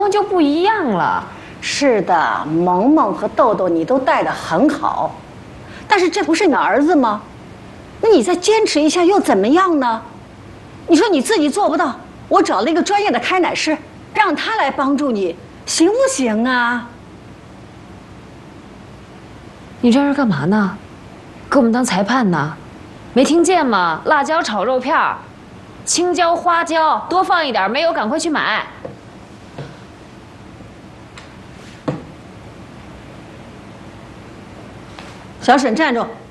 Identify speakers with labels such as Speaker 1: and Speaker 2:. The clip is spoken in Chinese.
Speaker 1: 就不一样了。
Speaker 2: 是的，萌萌和豆豆你都带得很好，但是这不是你儿子吗？那你再坚持一下又怎么样呢？你说你自己做不到，我找了一个专业的开奶师，让他来帮助你，行不行啊？
Speaker 1: 你这是干嘛呢？给我们当裁判呢？没听见吗？辣椒炒肉片儿，青椒、花椒多放一点，没有赶快去买。
Speaker 2: 小沈站住！